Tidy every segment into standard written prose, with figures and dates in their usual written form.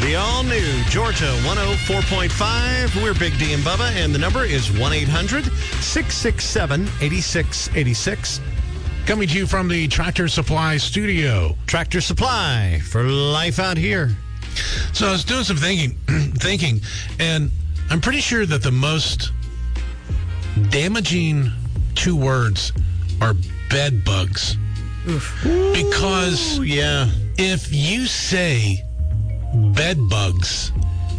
The all-new Georgia 104.5. We're Big D and Bubba, and the number is 1-800-667-8686. Coming to you from the Tractor Supply studio. Tractor Supply for life out here. So I was doing some thinking, and I'm pretty sure that the most damaging two words are bed bugs. Oof. Because if you say bed bugs,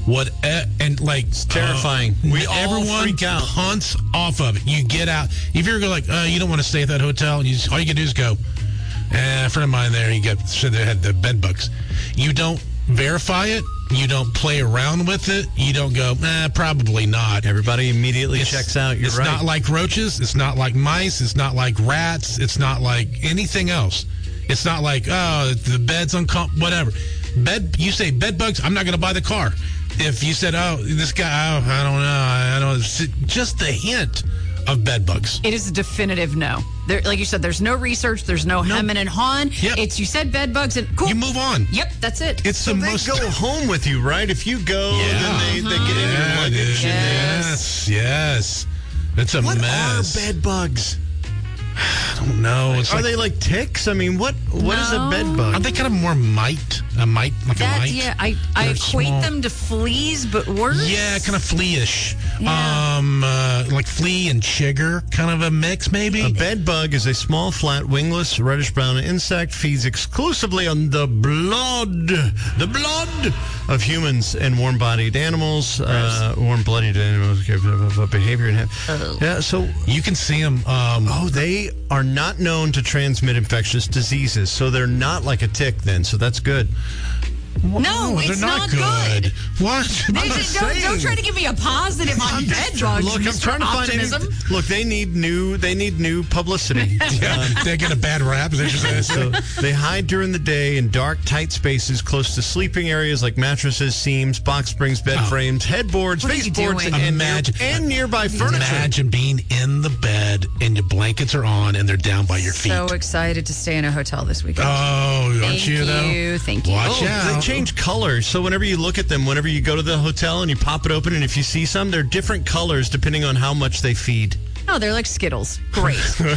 it's terrifying. Everyone freak out. Hunts off of it. You get out. If you're like, you don't want to stay at that hotel, and all you can do is go. A friend of mine there, said they had the bed bugs. You don't verify it. You don't play around with it. You don't go, probably not. Everybody immediately checks out. You're right. It's not like roaches. It's not like mice. It's not like rats. It's not like anything else. It's not like, the bed's uncomfortable, whatever. You say bed bugs, I'm not going to buy the car. If you said, this guy, I don't know. Just the hint of bed bugs. It is a definitive no. Like you said, there's no research. There's no hemming and hawing. Yep. You said bed bugs and cool. You move on. Yep, that's it. It's so they go home with you, right? If you go, then they get in your luggage. Yes. It's a mess. What are bed bugs? I don't know. Are they like ticks? I mean, what is a bed bug? Are they kind of more mite? A mite? Yeah, I equate them to fleas, but worse. Yeah, kind of flea-ish. Yeah. Like flea and chigger, kind of a mix, maybe? A bed bug is a small, flat, wingless, reddish-brown insect, feeds exclusively on the blood of humans and warm-bodied animals, warm-blooded animals, behavior and yeah, so you can see them. They are not known to transmit infectious diseases, so they're not like a tick then, so that's good. No, it's not good. What? Don't try to give me a positive on bed bugs. Look, I'm trying to optimism. find. Look, they need new publicity. They get a bad rap. So they hide during the day in dark, tight spaces close to sleeping areas like mattresses, seams, box springs, bed frames, headboards, baseboards, and nearby furniture. Imagine being in the bed and your blankets are on and they're down by your feet. So excited to stay in a hotel this weekend. Aren't you though? Thank you. Watch out. They change colors, so whenever you look at them, whenever you go to the hotel and you pop it open, and if you see some, they're different colors depending on how much they feed. Oh, they're like Skittles. Great.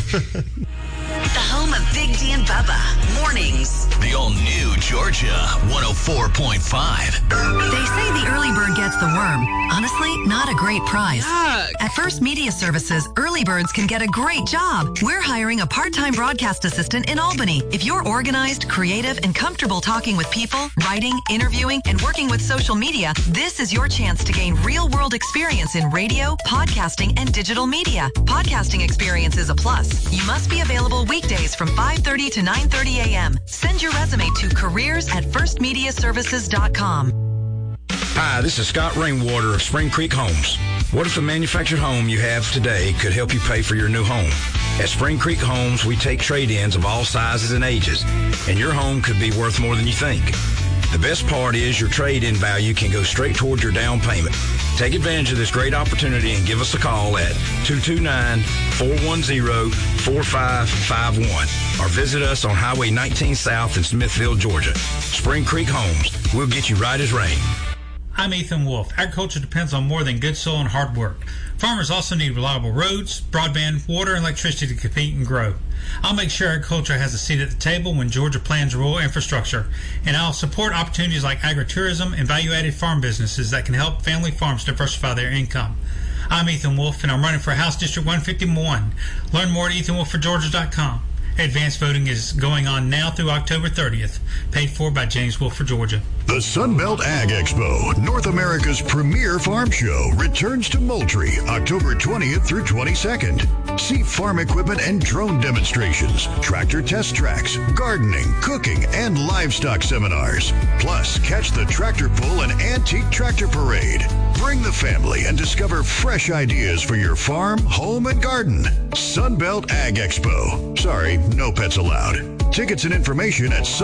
The home of Big D and Bubba. Mornings. The all-new Georgia 104.5. They say the early bird gets the worm. Honestly, not a great prize. Yuck. At First Media Services, early birds can get a great job. We're hiring a part-time broadcast assistant in Albany. If you're organized, creative, and comfortable talking with people, writing, interviewing, and working with social media, this is your chance to gain real-world experience in radio, podcasting, and digital media. Podcasting experience is a plus. You must be available weekdays from 5:30 to 9:30 a.m. Send your resume to careers@firstmediaservices.com. Hi, this is Scott Rainwater of Spring Creek Homes. What if the manufactured home you have today could help you pay for your new home? At Spring Creek Homes, we take trade-ins of all sizes and ages, and your home could be worth more than you think. The best part is your trade-in value can go straight towards your down payment. Take advantage of this great opportunity and give us a call at 229-410-4551 or visit us on Highway 19 South in Smithville, Georgia. Spring Creek Homes. We'll get you right as rain. I'm Ethan Wolf. Agriculture depends on more than good soil and hard work. Farmers also need reliable roads, broadband, water, and electricity to compete and grow. I'll make sure agriculture has a seat at the table when Georgia plans rural infrastructure, and I'll support opportunities like agritourism and value-added farm businesses that can help family farms diversify their income. I'm Ethan Wolf, and I'm running for House District 151. Learn more at EthanWolfForGeorgia.com. Advanced voting is going on now through October 30th. Paid for by James Wolf for Georgia. The Sunbelt Ag Expo, North America's premier farm show, returns to Moultrie October 20th through 22nd. See farm equipment and drone demonstrations, tractor test tracks, gardening, cooking, and livestock seminars. Plus, catch the tractor pull and antique tractor parade. Bring the family and discover fresh ideas for your farm, home, and garden. Sunbelt Ag Expo. Sorry, no pets allowed. Tickets and information at